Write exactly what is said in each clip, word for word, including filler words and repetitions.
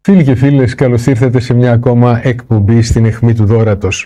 Φίλοι και φίλες, καλώς ήρθατε σε μια ακόμα εκπομπή στην αιχμή του δώρατος.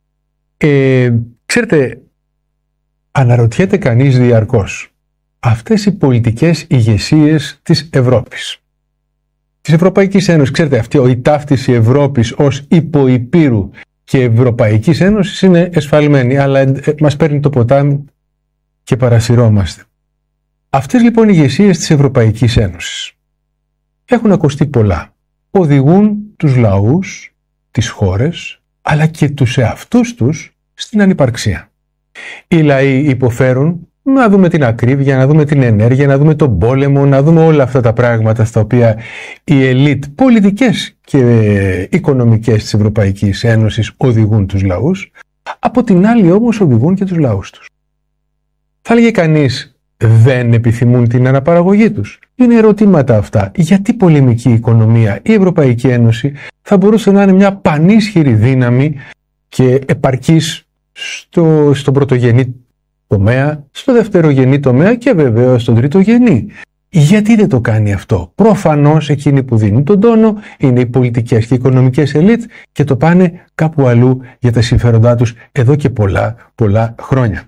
Ε, ξέρετε, αναρωτιέται κανείς διαρκώς αυτές οι πολιτικές ηγεσίες της Ευρώπης, της Ευρωπαϊκής Ένωσης. Ξέρετε, αυτή η ταύτιση Ευρώπης ως υποϊπήρου και Ευρωπαϊκής Ένωσης είναι εσφαλμένη, αλλά ε, μας παίρνει το ποτάμι και παρασυρώμαστε. Αυτές λοιπόν οι ηγεσίες της Ευρωπαϊκής Ένωσης έχουν ακουστεί πολλά. Οδηγούν τους λαούς, τις χώρες, αλλά και τους εαυτούς τους στην ανυπαρξία. Οι λαοί υποφέρουν, να δούμε την ακρίβεια, να δούμε την ενέργεια, να δούμε τον πόλεμο, να δούμε όλα αυτά τα πράγματα στα οποία οι ελίτ πολιτικές και οικονομικές της Ευρωπαϊκής Ένωσης οδηγούν τους λαούς, από την άλλη όμως οδηγούν και τους λαούς τους. Θα έλεγε κανείς, δεν επιθυμούν την αναπαραγωγή τους. Είναι ερωτήματα αυτά. Γιατί πολεμική οικονομία, η Ευρωπαϊκή Ένωση θα μπορούσε να είναι μια πανίσχυρη δύναμη και επαρκής στο, στον πρωτογενή τομέα, στο δευτερογενή τομέα και βεβαίως στον τριτογενή. Γιατί δεν το κάνει αυτό? Προφανώς εκείνοι που δίνουν τον τόνο είναι οι πολιτικές και οι οικονομικές ελίτ και το πάνε κάπου αλλού για τα συμφέροντά τους εδώ και πολλά πολλά χρόνια.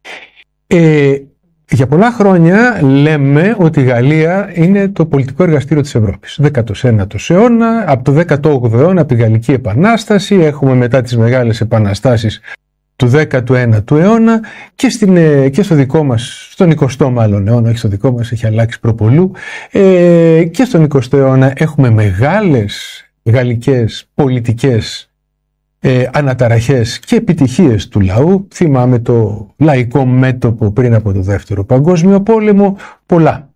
Ε, Για πολλά χρόνια λέμε ότι η Γαλλία είναι το πολιτικό εργαστήριο της Ευρώπης. δέκατος ένατος αιώνα, από το δέκατο όγδοο αιώνα, από τη Γαλλική Επανάσταση, έχουμε μετά τις μεγάλες επαναστάσεις του δέκατου ένατου αιώνα και, στην, και στο δικό μας, στον εικοστό μάλλον αιώνα, όχι στο δικό μας, έχει αλλάξει προπολού, ε, και στον εικοστό αιώνα έχουμε μεγάλες γαλλικές πολιτικές Ε, αναταραχές και επιτυχίες του λαού. Θυμάμαι το λαϊκό μέτωπο πριν από το δεύτερο παγκόσμιο πόλεμο, πολλά.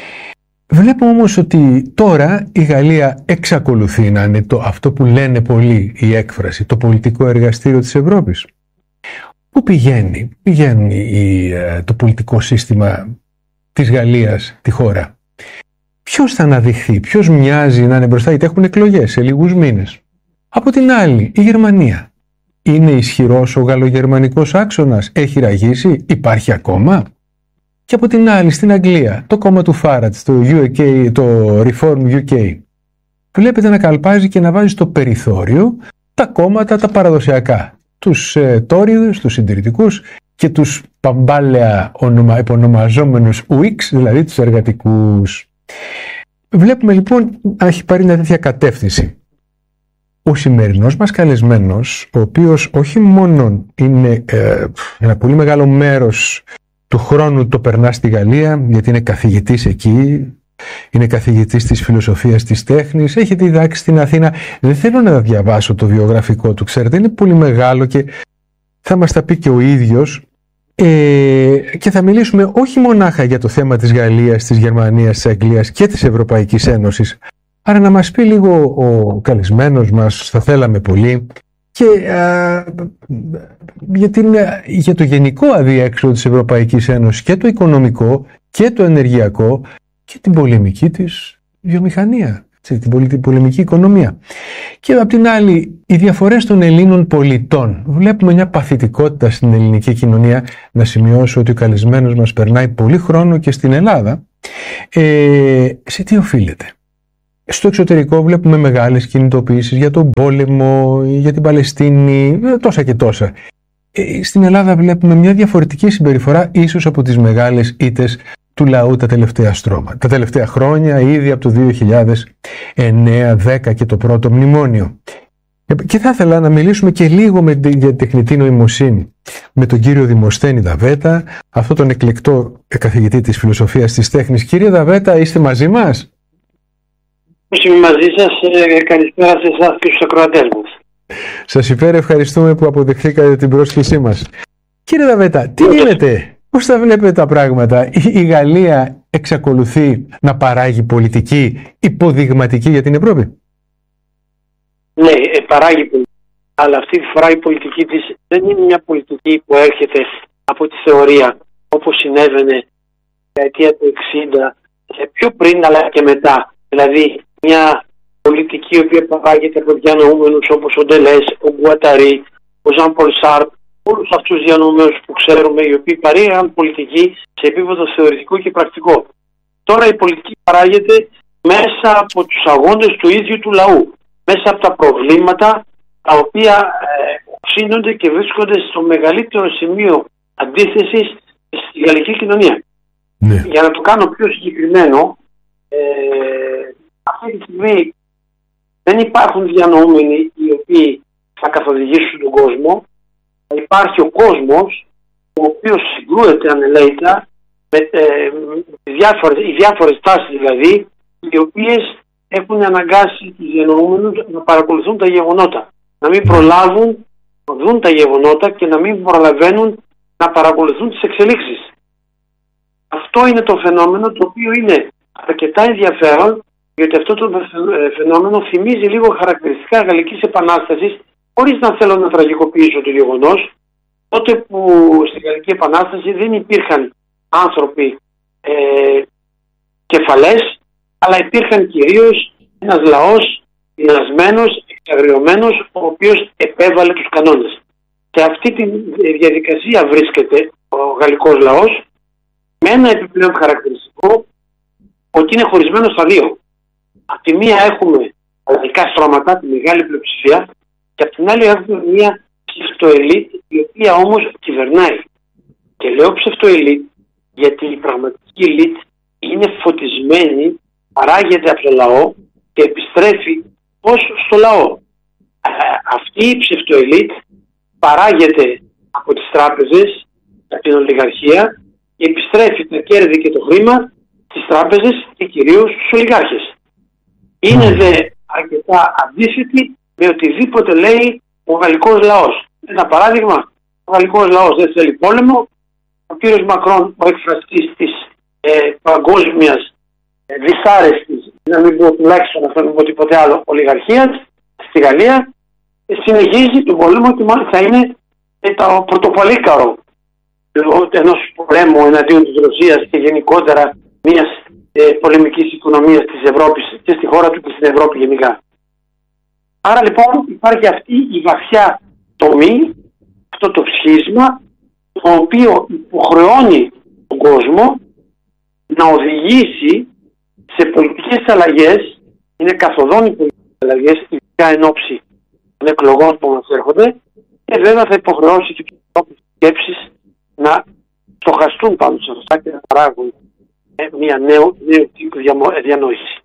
Βλέπω όμως ότι τώρα η Γαλλία εξακολουθεί να είναι το, αυτό που λένε πολλοί η έκφραση, το πολιτικό εργαστήριο της Ευρώπης. Πού πηγαίνει, πηγαίνει η, το πολιτικό σύστημα της Γαλλίας, τη χώρα? Ποιος θα αναδειχθεί, ποιος μοιάζει να είναι μπροστά, γιατί έχουν εκλογές σε λίγους μήνες. Από την άλλη, η Γερμανία. Είναι ισχυρός ο γαλλογερμανικός άξονας? Έχει ραγίσει? Υπάρχει ακόμα? Και από την άλλη, στην Αγγλία, το κόμμα του Φάρατζ, το, γιου κέι, το Reform γιου κέι, βλέπετε να καλπάζει και να βάζει στο περιθώριο τα κόμματα τα παραδοσιακά. Τους ε, Τόριους, τους συντηρητικούς και τους παμπάλαια ονομα, επωνομαζόμενους ουίξ, δηλαδή τους εργατικούς. Βλέπουμε λοιπόν να έχει πάρει μια τέτοια κατεύθυνση. Ο σημερινός μας καλεσμένος, ο οποίος όχι μόνο είναι ε, ένα πολύ μεγάλο μέρος του χρόνου το περνά στη Γαλλία, γιατί είναι καθηγητής εκεί, είναι καθηγητής της φιλοσοφίας της τέχνης, έχει διδάξει στην Αθήνα. Δεν θέλω να διαβάσω το βιογραφικό του, ξέρετε, είναι πολύ μεγάλο και θα μας τα πει και ο ίδιος, ε, και θα μιλήσουμε όχι μονάχα για το θέμα της Γαλλίας, της Γερμανίας, της Αγγλίας και της Ευρωπαϊκής Ένωσης. Άρα να μας πει λίγο ο καλεσμένος μας, θα θέλαμε πολύ, και α, για, την, για το γενικό αδιέξοδο της Ευρωπαϊκής Ένωσης και το οικονομικό και το ενεργειακό και την πολεμική της βιομηχανία, την πολεμική οικονομία. Και απ' την άλλη, οι διαφορές των Ελλήνων πολιτών. Βλέπουμε μια παθητικότητα στην ελληνική κοινωνία. Να σημειώσω ότι ο καλεσμένος μας περνάει πολύ χρόνο και στην Ελλάδα. Ε, σε τι οφείλεται? Στο εξωτερικό βλέπουμε μεγάλες κινητοποιήσεις για τον πόλεμο, για την Παλαιστίνη, τόσα και τόσα. Στην Ελλάδα βλέπουμε μια διαφορετική συμπεριφορά, ίσως από τις μεγάλες ήττες του λαού τα τελευταία στρώματα. Τα τελευταία χρόνια, ήδη από το δύο χιλιάδες εννέα δέκα και το πρώτο μνημόνιο. Και θα ήθελα να μιλήσουμε και λίγο με την τεχνητή νοημοσύνη με τον κύριο Δημοσθένη Δαβέτα, αυτόν τον εκλεκτό καθηγητή της φιλοσοφίας της τέχνης. Κύριε Δαβέτα, είστε μαζί μας? Είμαι μαζί σας. Καλησπέρα σε εσάς και στους ακροατές μας. Σας υπέρ ευχαριστούμε που αποδεχθήκατε την πρόσκλησή μας. Κύριε Δαβέτα, τι γίνεται, πώς θα βλέπετε τα πράγματα? Η Γαλλία εξακολουθεί να παράγει πολιτική υποδειγματική για την Ευρώπη? Ναι, παράγει πολιτική. Αλλά αυτή τη φορά η πολιτική της δεν είναι μια πολιτική που έρχεται από τη θεωρία, όπως συνέβαινε τη δεκαετία του εξήντα και πιο πριν αλλά και μετά. Δηλαδή μια πολιτική η οποία παράγεται από διανοούμενους όπως ο Ντελές, ο Γκουαταρί, ο Ζαν Πολ Σάρτ, όλους αυτούς τους διανοούμενους που ξέρουμε, οι οποίοι παρήγαν πολιτική σε επίπεδο θεωρητικό και πρακτικό. Τώρα η πολιτική παράγεται μέσα από τους αγώνες του ίδιου του λαού, μέσα από τα προβλήματα τα οποία ε, οξύνονται και βρίσκονται στο μεγαλύτερο σημείο αντίθεσης στη γαλλική κοινωνία. Ναι. Για να το κάνω πιο συγκεκριμένο, ε, αυτή τη στιγμή δεν υπάρχουν διανοούμενοι οι οποίοι θα καθοδηγήσουν τον κόσμο. Υπάρχει ο κόσμος, ο οποίος συγκρούεται ανελαίητα με ε, διάφορες, οι διάφορες τάσεις δηλαδή, οι οποίες έχουν αναγκάσει τους διανοούμενους να παρακολουθούν τα γεγονότα, να μην προλάβουν να δουν τα γεγονότα και να μην προλαβαίνουν να παρακολουθούν τις εξελίξεις. Αυτό είναι το φαινόμενο το οποίο είναι αρκετά ενδιαφέρον, γιατί αυτό το φαινόμενο θυμίζει λίγο χαρακτηριστικά Γαλλικής Επανάστασης, χωρίς να θέλω να τραγικοποιήσω το γεγονός, τότε που στην Γαλλική Επανάσταση δεν υπήρχαν άνθρωποι ε, κεφαλές, αλλά υπήρχαν κυρίως ένας λαός πεινασμένος, εξαγριωμένος, ο οποίος επέβαλε τους κανόνες. Σε αυτή τη διαδικασία βρίσκεται ο γαλλικός λαός, με ένα επιπλέον χαρακτηριστικό, ότι είναι χωρισμένο στα δύο. Από τη μία έχουμε λαϊκά στρώματα, τη μεγάλη πλειοψηφία, και από την άλλη έχουμε μια ψευτοελίτ, η οποία όμως κυβερνάει. Και λέω ψευτοελίτ, γιατί η πραγματική ελίτ είναι φωτισμένη, παράγεται από το λαό και επιστρέφει ως στο λαό. Αυτή η ψευτοελίτ παράγεται από τις τράπεζες, από την ολιγαρχία, και επιστρέφει τα κέρδη και το χρήμα στις τράπεζες και κυρίως στους ολιγάρχες. Είναι δε αρκετά αντίθετη με οτιδήποτε λέει ο γαλλικός λαός. Ένα παράδειγμα, ο γαλλικός λαός δεν θέλει πόλεμο. Ο κύριος Μακρόν, ο εκφραστής της ε, παγκόσμιας ε, δυσάρεστης, να μην πω τουλάχιστον να μην πω τίποτε άλλο, ολιγαρχίας στη Γαλλία, ε, συνεχίζει τον πόλεμο και μάλιστα είναι ε, το πρωτοπαλίκαρο ενός πολέμου εναντίον της Ρωσίας και γενικότερα μιας ε, πολεμικής οικονομίας της Ευρώπης και στη χώρα του και στην Ευρώπη γενικά. Άρα λοιπόν υπάρχει αυτή η βαθιά τομή, αυτό το σχίσμα, το οποίο υποχρεώνει τον κόσμο να οδηγήσει σε πολιτικές αλλαγές, είναι καθοδόν οι πολιτικές αλλαγές, ειδικά εν ώψη των εκλογών που μας έρχονται, και βέβαια θα υποχρεώσει και τους ανθρώπους σκέψεις να στοχαστούν πάνω σε αυτά και να παράγουν μια νέου, νέου τύπου διανόηση.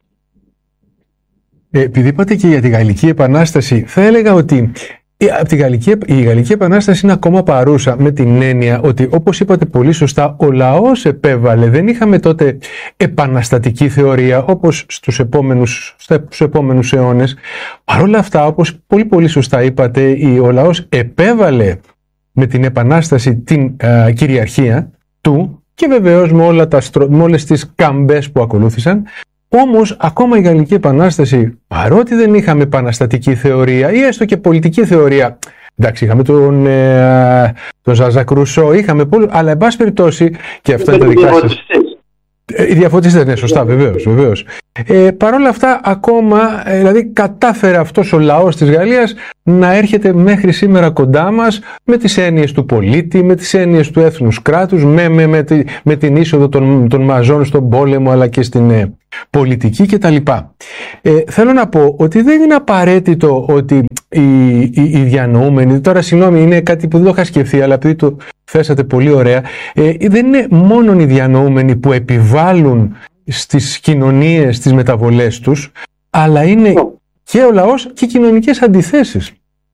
Ε, επειδή είπατε και για τη Γαλλική Επανάσταση, θα έλεγα ότι από τη Γαλλική, η Γαλλική Επανάσταση είναι ακόμα παρούσα με την έννοια ότι, όπως είπατε πολύ σωστά, ο λαός επέβαλε. Δεν είχαμε τότε επαναστατική θεωρία όπως στους επόμενους, στους επόμενους αιώνες. Παρ' όλα αυτά, όπως πολύ πολύ σωστά είπατε, ο λαός επέβαλε με την Επανάσταση την α, κυριαρχία του και βεβαίως με, όλα τα, με όλες τις καμπές που ακολούθησαν. Όμως, ακόμα η Γαλλική Επανάσταση, παρότι δεν είχαμε επαναστατική θεωρία ή έστω και πολιτική θεωρία, εντάξει, είχαμε τον, ε, τον Ζαζακ Ρουσό, είχαμε πολύ, αλλά εν πάση περιπτώσει, και αυτά είναι τα δικά σας. Οι διαφωτιστές, ναι, σωστά, βεβαίως, βεβαίως. Ε, Παρ' όλα αυτά, ακόμα, ε, δηλαδή, κατάφερε αυτός ο λαός της Γαλλίας να έρχεται μέχρι σήμερα κοντά μας με τις έννοιες του πολίτη, με τις έννοιες του έθνους κράτους, με, με, με, τη, με την είσοδο των, των μαζών στον πόλεμο, αλλά και στην ε, πολιτική κτλ. Ε, θέλω να πω ότι δεν είναι απαραίτητο ότι οι, οι, οι διανοούμενοι, τώρα συγγνώμη, είναι κάτι που δεν το είχα σκεφτεί, αλλά επειδή το θέσατε πολύ ωραία, ε, δεν είναι μόνο οι διανοούμενοι που επιβάλλουν στις κοινωνίες, στις μεταβολές τους, αλλά είναι και ο λαός και οι κοινωνικές αντιθέσεις.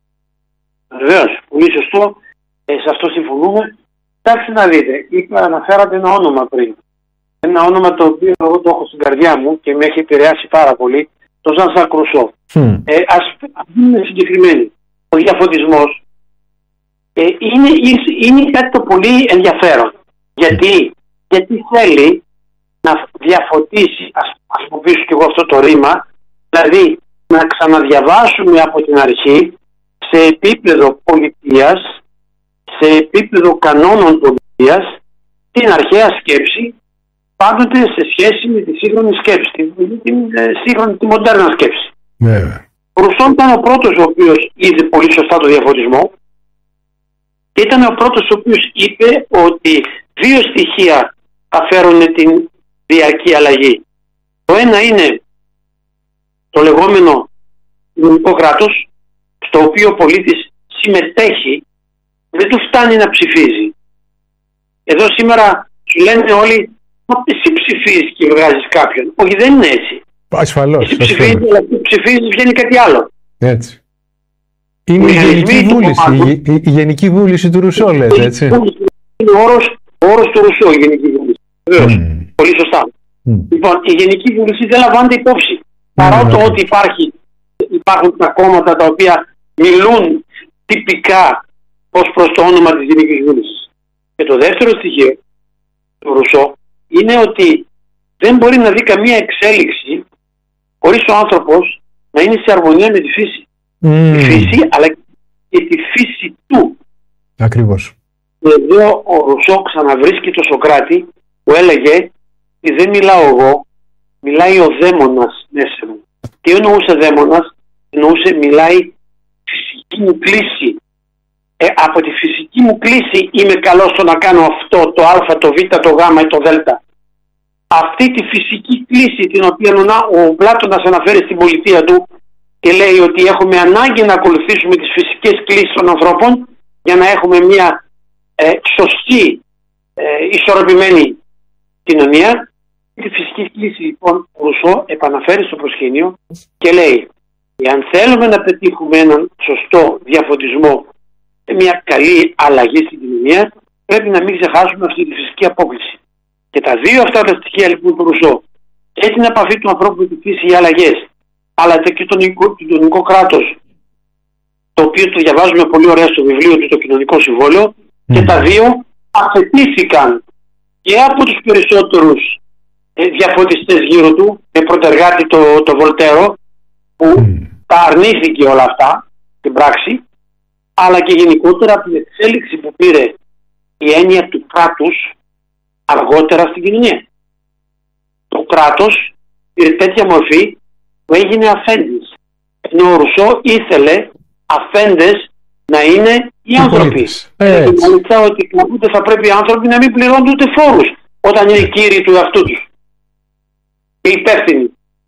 Βεβαίως, πολύ σωστό, ε, σε αυτό συμφωνούμε. Κοιτάξτε να δείτε, είπα, αναφέρατε ένα όνομα πριν. Ένα όνομα το οποίο εγώ το έχω στην καρδιά μου και με έχει επηρεάσει πάρα πολύ, το Ζαν Ρουσό. Mm. Ε, ας πούμε συγκεκριμένοι. Ο διαφωτισμός ε, είναι, είναι κάτι το πολύ ενδιαφέρον. Γιατί, γιατί θέλει να διαφωτίσει, ας χρησιμοποιήσω και εγώ αυτό το ρήμα, δηλαδή να ξαναδιαβάσουμε από την αρχή σε επίπεδο πολιτείας, σε επίπεδο κανόνων πολιτείας, την αρχαία σκέψη, πάντοτε σε σχέση με τη σύγχρονη σκέψη, την, την, σύγχρονη, τη μοντέρνα σκέψη. Yeah. Ο Ρουσό ήταν ο πρώτος ο οποίος είδε πολύ σωστά το διαφωτισμό και ήταν ο πρώτος ο οποίος είπε ότι δύο στοιχεία θα φέρουν την διαρκή αλλαγή. Το ένα είναι το λεγόμενο κοινωνικό κράτος, στο οποίο ο πολίτης συμμετέχει, δεν του φτάνει να ψηφίζει. Εδώ σήμερα σου λένε όλοι, μα εσύ ψηφίζεις και βγάζεις κάποιον. Όχι, δεν είναι έτσι. Ασφαλώς. Εσύ ψηφίζεις, αλλά εσύ ψηφίζεις, βγαίνει κάτι άλλο. Έτσι. Είναι η γενική βούληση, η, η, η γενική βούληση του Ρουσό, λέτε, έτσι. Είναι ο όρος, ο όρος του Ρουσό, η γενική βούληση. Βεβαίως. Mm. Πολύ σωστά. Mm. Λοιπόν, η γενική βούληση δεν λαμβάνεται υπόψη. Mm. Παρά το mm. ότι υπάρχει, υπάρχουν τα κόμματα τα οποία μιλούν τυπικά ως προς το όνομα της γενικής βούλησης. Και το δεύτερο στοιχείο του Ρουσό είναι ότι δεν μπορεί να δει καμία εξέλιξη χωρίς ο άνθρωπος να είναι σε αρμονία με τη φύση. Mm. Τη φύση, αλλά και τη φύση του. Ακριβώς. Εδώ ο Ρουσό ξαναβρίσκει το Σωκράτη που έλεγε ότι δεν μιλάω εγώ, μιλάει ο δαίμονας μέσα μου. Τι εννοούσε δαίμονας? Εννοούσε μιλάει φυσική μου κλίση. Ε, από τη φυσική μου κλίση είμαι καλός στο να κάνω αυτό, το α, το β, το γ ή το δ. Αυτή τη φυσική κλίση την οποία ο Πλάτωνας αναφέρει στην πολιτεία του και λέει ότι έχουμε ανάγκη να ακολουθήσουμε τις φυσικές κλίσεις των ανθρώπων για να έχουμε μια ε, σωστή, ε, ισορροπημένη κοινωνία. Τη φυσική κλίση λοιπόν ο Ρουσό επαναφέρει στο προσκήνιο και λέει, εάν θέλουμε να πετύχουμε έναν σωστό διαφωτισμό, μια καλή αλλαγή στην κοινωνία, πρέπει να μην ξεχάσουμε αυτή τη φυσική απόκληση. Και τα δύο αυτά τα στοιχεία λοιπόν του Ρουσό, και την επαφή του ανθρώπου με τη φύση, οι αλλαγές, αλλά και το κοινωνικό κράτος, το οποίο το διαβάζουμε πολύ ωραία στο βιβλίο του, το Κοινωνικό Συμβόλαιο, mm. και τα δύο αφαιτήθηκαν και από τους περισσότερους ε, διαφωτιστές γύρω του, με πρωτεργάτη το, το Βολτέρο, που mm. τα αρνήθηκε όλα αυτά στην πράξη, αλλά και γενικότερα από την εξέλιξη που πήρε η έννοια του κράτους αργότερα στην κοινωνία. Το κράτος πήρε τέτοια μορφή που έγινε αφέντης. Ενώ ο Ρουσό ήθελε αφέντες να είναι οι άνθρωποι. Και μάλιστα ότι κάποτε θα πρέπει οι άνθρωποι να μην πληρώνουν ούτε φόρους όταν είναι κύριοι του εαυτού τους και υπεύθυνοι.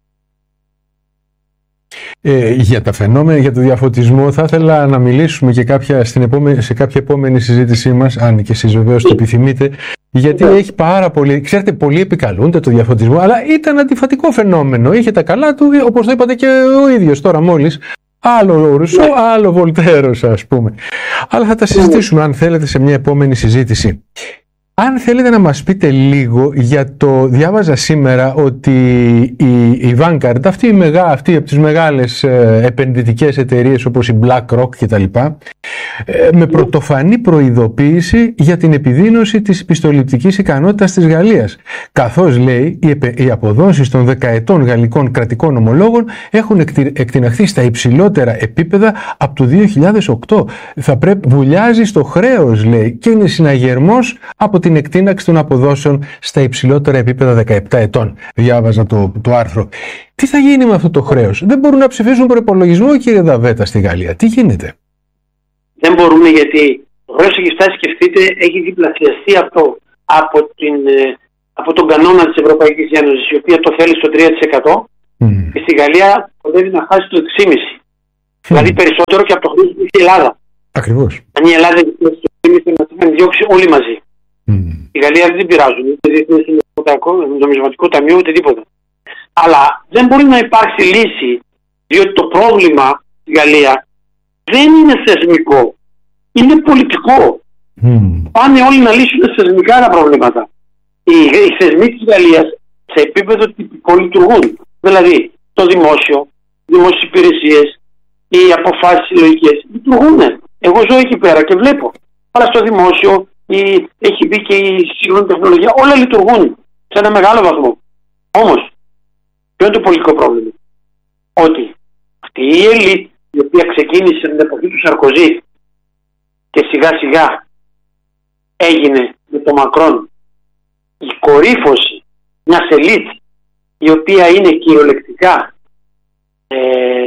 Ε, για τα φαινόμενα, για το διαφωτισμό θα ήθελα να μιλήσουμε και κάποια, στην επόμενη, σε κάποια επόμενη συζήτησή μας, αν και εσείς βεβαίως το επιθυμείτε, γιατί yeah. έχει πάρα πολύ, ξέρετε, πολλοί επικαλούνται το διαφωτισμό, αλλά ήταν αντιφατικό φαινόμενο, είχε τα καλά του, όπως το είπατε και ο ίδιος τώρα μόλις, άλλο Ρουσό, yeah. άλλο Βολτέρος ας πούμε. Αλλά θα τα συζητήσουμε αν θέλετε σε μια επόμενη συζήτηση. Αν θέλετε να μας πείτε λίγο για το, διάβαζα σήμερα ότι η, η Vanguard, αυτή, η μεγά, αυτή από τις μεγάλες ε, επενδυτικές εταιρείες όπως η BlackRock κτλ, ε, με πρωτοφανή προειδοποίηση για την επιδείνωση της πιστοληπτικής ικανότητας της Γαλλίας. Καθώς λέει οι, επε, οι αποδόσεις των δεκαετών γαλλικών κρατικών ομολόγων έχουν εκτιναχθεί στα υψηλότερα επίπεδα από το δύο χιλιάδες οκτώ. Θα πρέπει, βουλιάζει στο χρέος, λέει, και είναι συναγερμός από την εκτείναξη των αποδόσεων στα υψηλότερα επίπεδα δεκαεπτά ετών. Διάβαζα το, το άρθρο. Τι θα γίνει με αυτό το χρέος? Δεν μπορούν να ψηφίσουν προϋπολογισμό, κύριε Δαβέτα, στη Γαλλία. Τι γίνεται? Δεν μπορούμε, γιατί το χρέος έχει φτάσει, σκεφτείτε, έχει διπλασιαστεί από, από, την, από τον κανόνα της Ευρωπαϊκής Ένωσης, η οποία το θέλει στο τρία τοις εκατό, mm. και στη Γαλλία κοντεύει να χάσει το έξι κόμμα πέντε τοις εκατό. Mm. Δηλαδή περισσότερο και από το χρέος που έχει η Ελλάδα. Ακριβώς. Αν η Ελλάδα έχει το έξι κόμμα πέντε τοις εκατό, να την διώξει όλοι μαζί. Mm. Η Γαλλία δεν την πειράζουν, ούτε Διεθνές Νομισματικό Ταμείο, ούτε τίποτα. Αλλά δεν μπορεί να υπάρξει λύση, διότι το πρόβλημα στη Γαλλία δεν είναι θεσμικό, είναι πολιτικό. Mm. Πάνε όλοι να λύσουν θεσμικά τα προβλήματα. Οι, οι θεσμοί της Γαλλίας σε επίπεδο τυπικό λειτουργούν. Δηλαδή το δημόσιο, οι δημόσιες υπηρεσίες, οι αποφάσεις συλλογικές λειτουργούν. Εγώ ζω εκεί πέρα και βλέπω. Αλλά στο δημόσιο η, έχει μπει και η σύγχρονη τεχνολογία, όλα λειτουργούν σε ένα μεγάλο βαθμό. Όμως, ποιο είναι το πολιτικό πρόβλημα? Ότι αυτή η ελίτ, η οποία ξεκίνησε την εποχή του Σαρκοζή και σιγά σιγά έγινε με το Μακρόν η κορύφωση μιας ελίτ, η οποία είναι κυριολεκτικά ε,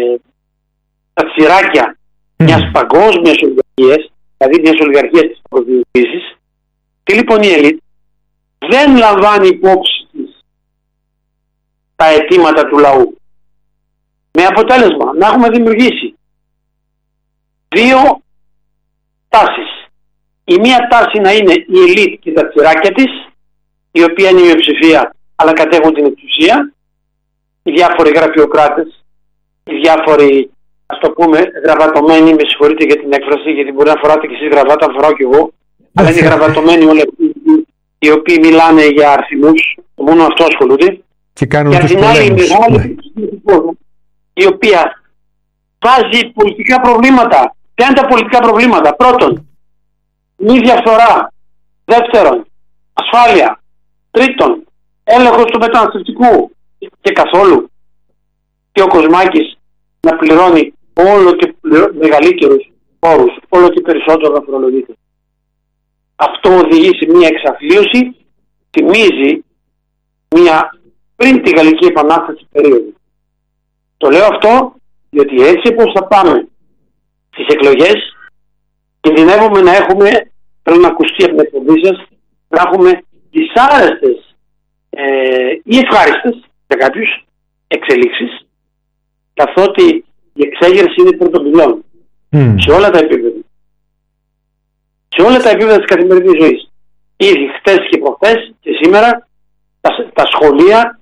τα τσιράκια mm. μιας παγκόσμιας ολιγαρχίας, δηλαδή μιας ολιγαρχίας της παγκοσμιοποίησης. Και λοιπόν η ελίτ δεν λαμβάνει υπόψη της τα αιτήματα του λαού. Με αποτέλεσμα να έχουμε δημιουργήσει δύο τάσεις. Η μία τάση να είναι η ελίτ και τα τσιράκια της, η οποία είναι η μειοψηφία αλλά κατέχουν την εξουσία, οι διάφοροι γραφειοκράτες, οι διάφοροι, ας το πούμε, γραβατωμένοι, με συγχωρείτε για την έκφραση, γιατί μπορεί να φοράτε και εσείς γραβάτα, να φοράω κι εγώ, αλλά είναι γραβατωμένοι όλοι αυτοί οι οποίοι μιλάνε για αριθμούς, μόνο αυτό ασχολούνται. Και κάνουν για τους την άλλη πολέμους. μεγάλη, ναι. η οποία βάζει πολιτικά προβλήματα. Ποια είναι τα πολιτικά προβλήματα? Πρώτον, μη διαφθορά. Δεύτερον, ασφάλεια. Τρίτον, έλεγχος του μεταναστευτικού. Και καθόλου. Και ο Κοσμάκης να πληρώνει όλο και πληρώ... μεγαλύτερους όρους, όλο και περισσότερο να φορολογείται. Αυτό οδηγεί σε μια εξαθλίωση, θυμίζει μια πριν τη Γαλλική Επανάσταση περίοδο. Το λέω αυτό γιατί έτσι όπως θα πάμε στις εκλογές, κινδυνεύουμε να έχουμε, θέλω να ακουστεί από την εκπομπή σας, να έχουμε δυσάρεστες ε, ή ευχάριστες για κάποιους εξελίξεις, καθότι η εξέγερση είναι πρώτο πυλών mm. σε όλα τα επίπεδα. Σε όλα τα επίπεδα της καθημερινής ζωής. Ήδη χτες και προχτές και σήμερα τα, τα σχολεία,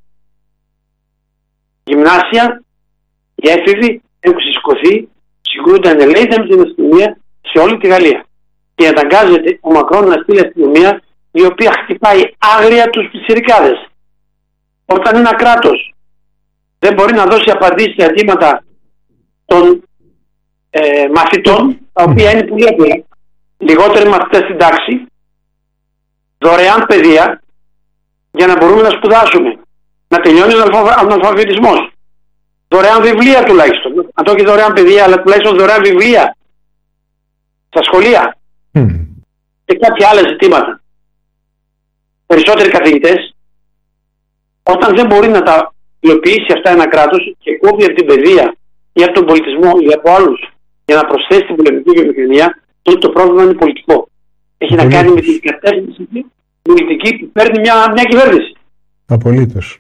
γυμνάσια, οι έφηβοι έχουν σηκωθεί, συγκρούνται ανελέητα με την αστυνομία σε όλη τη Γαλλία. Και αναγκάζεται ο Μακρόν να στείλει αστυνομία η οποία χτυπάει άγρια τους πιτσιρικάδες. Όταν ένα κράτος δεν μπορεί να δώσει απαντήσεις σε αιτήματα των ε, μαθητών, τα οποία είναι πολύ απλά. Λιγότεροι μαθητές στην τάξη, δωρεάν παιδεία για να μπορούμε να σπουδάσουμε, να τελειώνει ο αναλφαβητισμός, δωρεάν βιβλία τουλάχιστον, αν το όχι δωρεάν παιδεία, αλλά τουλάχιστον δωρεάν βιβλία στα σχολεία mm. και κάποια άλλα ζητήματα. Περισσότεροι καθηγητές, όταν δεν μπορεί να τα υλοποιήσει αυτά ένα κράτος και κόβει από την παιδεία ή από τον πολιτισμό ή από άλλους για να προσθέσει την πολεμική βιομηχανία, τότε το πρόβλημα είναι πολιτικό. Έχει Απολύτως. να κάνει με την κατεύθυνση πολιτική που παίρνει μια, μια κυβέρνηση. Απολύτως.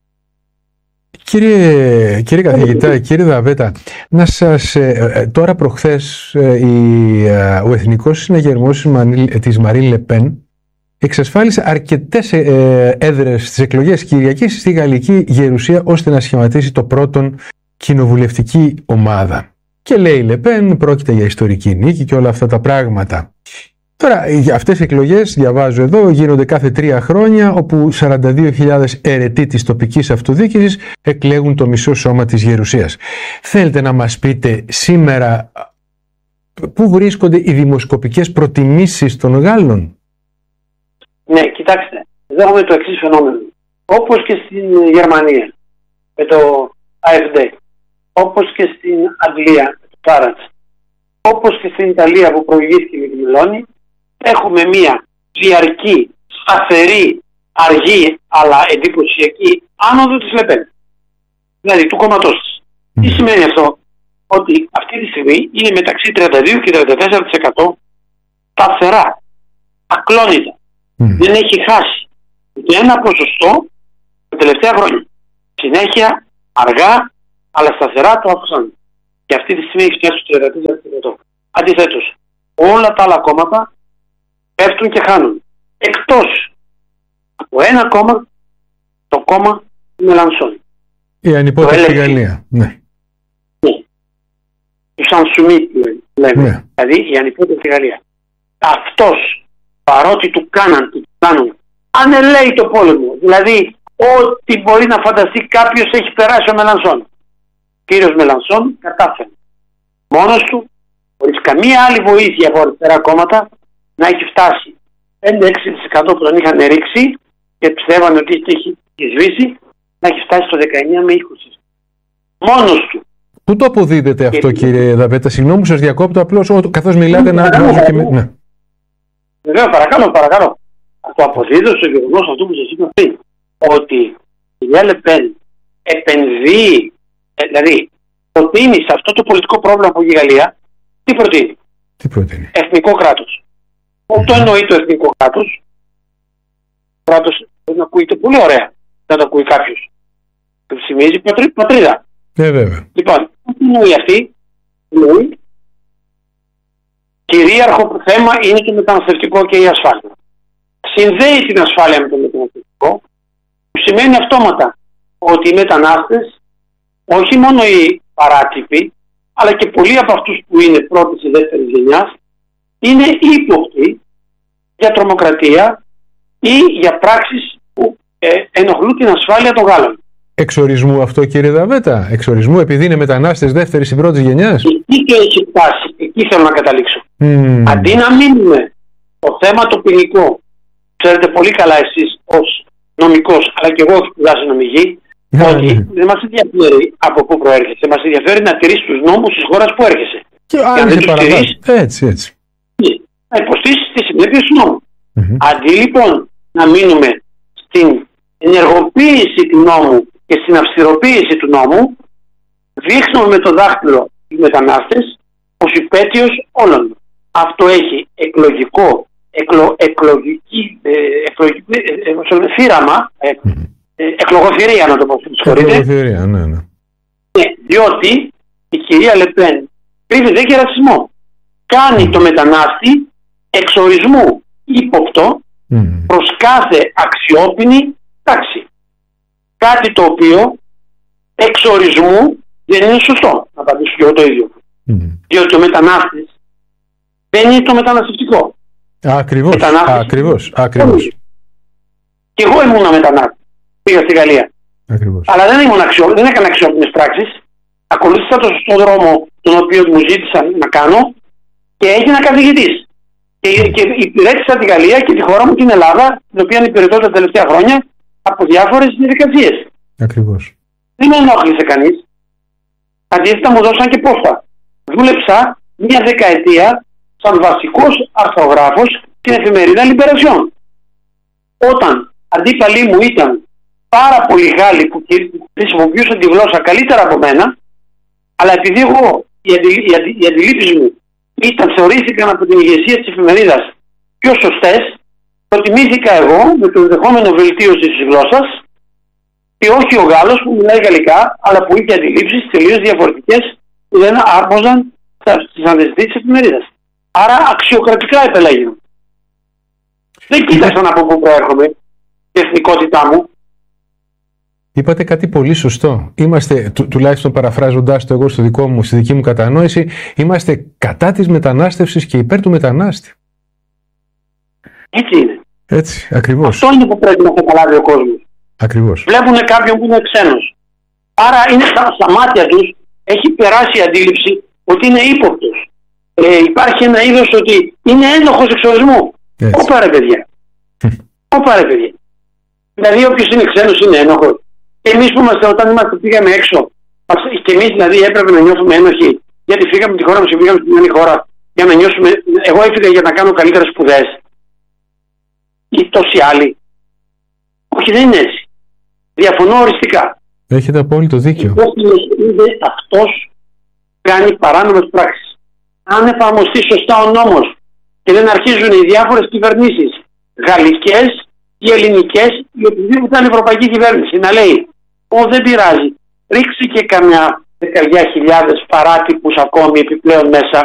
Κύριε, κύριε καθηγητά, κύριε Δαβέτα, να σας, ε, τώρα προχθές ε, η, ε, ο Εθνικός Συναγερμός της Μαρίν Λεπέν εξασφάλισε αρκετές ε, έδρες στις εκλογές Κυριακής στη Γαλλική Γερουσία ώστε να σχηματίσει το πρώτον κοινοβουλευτική ομάδα. Και λέει η Λεπέν πρόκειται για ιστορική νίκη και όλα αυτά τα πράγματα. Τώρα, αυτές οι εκλογές, διαβάζω εδώ, γίνονται κάθε τρία χρόνια, όπου σαράντα δύο χιλιάδες αιρετοί της τοπικής αυτοδιοίκησης εκλέγουν το μισό σώμα της Γερουσίας. Θέλετε να μας πείτε σήμερα πού βρίσκονται οι δημοσκοπικές προτιμήσεις των Γάλλων? Ναι, κοιτάξτε, εδώ έχουμε το εξής φαινόμενο. Όπως και στην Γερμανία, με το Α Εφ Ντι, όπως και στην Αγγλία, με το Φάραντς, όπως και στην Ιταλία που προηγήθηκε με τη Μελώνη, έχουμε μία διαρκή, σταθερή, αργή, αλλά εντυπωσιακή άνοδο της Λεπέν. Δηλαδή του κόμματός της. Mm. Τι σημαίνει αυτό? Ότι αυτή τη στιγμή είναι μεταξύ τριάντα δύο και τριάντα τέσσερα τοις εκατό σταθερά, ακλόνητα. Mm. Δεν έχει χάσει ούτε ένα ποσοστό τα τελευταία χρόνια. Συνέχεια, αργά, αλλά σταθερά το αυξάνει. Και αυτή τη στιγμή έχει φτάσει στο τριάντα τέσσερα τοις εκατό. Αντιθέτως, όλα τα άλλα κόμματα πέφτουν και χάνουν. Εκτός από ένα κόμμα, το κόμμα του Μελανσόν. Η ανυπότευτη στη Γαλλία. Ναι. Ναι. Του Σανσουμί λέμε. Ναι. Δηλαδή η ανυπότευτη Γαλλία. Αυτός, παρότι του κάναν, του κάνουν, ανελέει το πόλεμο. Δηλαδή, ό,τι μπορεί να φανταστεί κάποιος έχει περάσει ο Μελανσόν. Ο κύριος Μελανσόν κατάφερε μόνος του, χωρίς καμία άλλη βοήθεια από αριστερά κόμματα, να έχει φτάσει πέντε με έξι τοις εκατό που τον είχαν ρίξει και πιστεύανε ότι έχει σβήσει, να έχει φτάσει στο δεκαεννιά με είκοσι. Μόνος του. Πού το αποδίδεται αυτό, και... κύριε Δαβέτα? Συγγνώμη, σας διακόπτω απλώς καθώς μιλάτε να γνωρίζω και... Ναι. Βεβαίως, παρακαλώ, παρακαλώ. Το αποδίδω στο γεγονός αυτό που σας είπα πριν. Ότι η κυρία Λεπέν επενδύει, δηλαδή προτείνει σε αυτό το πολιτικό πρόβλημα που έχει η Γαλλία, τι προτείνει? Τι προτείνει? Εθνικό κράτος. Mm-hmm. Το εννοεί το εθνικό κράτος. Το κράτος δεν ακούγεται πολύ ωραία. Δεν το ακούει κάποιος. Του σημαίνει πατρί, πατρίδα. Ναι, βέβαια. Λοιπόν, τι εννοεί αυτή? Εννοεί κυρίαρχο θέμα είναι το μεταναστευτικό και η ασφάλεια. Συνδέει την ασφάλεια με το μεταναστευτικό, που σημαίνει αυτόματα ότι οι μετανάστες, όχι μόνο οι παράτυποι, αλλά και πολλοί από αυτούς που είναι πρώτης ή δεύτερης γενιάς, είναι ύποπτοι για τρομοκρατία ή για πράξεις που ε, ενοχλούν την ασφάλεια των Γάλλων. Εξορισμού αυτό, κύριε Δαβέτα, εξορισμού επειδή είναι μετανάστες δεύτερης ή πρώτης γενιάς. Εκεί και έχει φτάσει, εκεί θέλω να καταλήξω. Mm. Αντί να μείνουμε το θέμα το ποινικό, ξέρετε πολύ καλά εσείς ως νομικός, αλλά και εγώ έχω σπουδάσει νομική, yeah, ότι yeah. δεν μας ενδιαφέρει από πού προέρχεσαι, μας ενδιαφέρει να τηρείς τους νόμους της χώρας που έρχεσαι. Και, και αν δεν τους τηρείς, έτσι, έτσι. να υποστήσεις τις συνέπειες του νόμου. Mm-hmm. Αντί λοιπόν να μείνουμε στην ενεργοποίηση του νόμου και στην αυστηροποίηση του νόμου, δείχνουμε με το δάχτυλο οι μετανάστες ως υπέτειος όλων. Αυτό έχει εκλογικό, εκλο, εκλογική, ε, εκλογική ε, ε, θύραμα, ε, ε, εκλογοθυρία να το πω, εκλογοθυρία, ναι, ναι. Ε, διότι η κυρία Λεπέν κρύβεται και ρατσισμό. Κάνει mm. το μετανάστη εξορισμού ύποπτο mm. προς κάθε αξιόπινη τάξη. Κάτι το οποίο εξορισμού δεν είναι σωστό. Να απαντήσω και εγώ το ίδιο. Mm. Διότι ο μετανάστης δεν είναι το μεταναστευτικό. Ακριβώς, ακριβώς, ακριβώς. Και εγώ ήμουν μετανάστη. Πήγα στη Γαλλία. Ακριβώς. Αλλά δεν, ήμουν αξιό, δεν έκανα αξιόπινες πράξεις. Ακολούθησα το σωστό δρόμο τον οποίο μου ζήτησαν να κάνω και έγινα καθηγητής. Και, και υπηρέτησα τη Γαλλία και τη χώρα μου την Ελλάδα, την οποία υπηρετώ τα τελευταία χρόνια από διάφορες διαδικασίες. Ακριβώς. Δεν με ενόχλησε κανείς. Αντίθετα μου δώσαν και πόστα. Δούλεψα μια δεκαετία σαν βασικός αρθρογράφος στην εφημερίδα Libération. Όταν αντίπαλοι μου ήταν πάρα πολλοί Γάλλοι που χρησιμοποιούσαν τη γλώσσα καλύτερα από μένα, αλλά επειδή εγώ οι, αντι, οι, αντι, οι αντιλήψεις μου ήταν, θεωρήθηκαν από την ηγεσία της εφημερίδας πιο σωστές, προτιμήθηκα εγώ με το ενδεχόμενο βελτίωση της γλώσσας και όχι ο Γάλλος που μιλάει γαλλικά, αλλά που είχε αντιλήψεις τελείως διαφορετικές που δεν άρμοζαν στις αντιστήσεις της εφημερίδας. Άρα αξιοκρατικά επελέγει. Δεν κοίταξαν από πού προέρχομαι, η εθνικότητά μου. Είπατε κάτι πολύ σωστό. Είμαστε, του, τουλάχιστον παραφράζοντάς το εγώ στο δικό μου, στη δική μου κατανόηση, είμαστε κατά της μετανάστευσης και υπέρ του μετανάστη. Έτσι είναι. Έτσι, ακριβώς. Αυτό είναι που πρέπει να καταλάβει ο κόσμος. Ακριβώς. Βλέπουν κάποιον που είναι ξένος. Άρα είναι στα, στα μάτια τους έχει περάσει η αντίληψη ότι είναι ύποπτος. Ε, υπάρχει ένα είδος ότι είναι ένοχος εξορισμού. Όπα ρε παιδιά. Όπα ρε παιδιά. Δηλαδή όποιος είναι ξένος είναι ένοχος. Και εμείς που είμαστε, όταν είμαστε πήγαμε έξω, και εμείς δηλαδή έπρεπε να νιώθουμε ένοχοι, γιατί φύγαμε από τη χώρα μας και πήγαμε στην άλλη χώρα για να νιώσουμε. Εγώ έφυγα για να κάνω καλύτερες σπουδές. Ή τόσοι άλλοι. Όχι, δεν είναι έτσι. Διαφωνώ οριστικά. Έχετε απόλυτο δίκιο. Αυτός κάνει παράνομες πράξεις. Αν εφαρμοστεί σωστά ο νόμος και δεν αρχίζουν οι διάφορες κυβερνήσεις, γαλλικές ή ελληνικές, ή οποιοδήποτε άλλη ευρωπαϊκή κυβέρνηση, να λέει, Ω, δεν πειράζει, ρίξει και καμιά δεκαριά χιλιάδες παράτυπους ακόμη επιπλέον μέσα,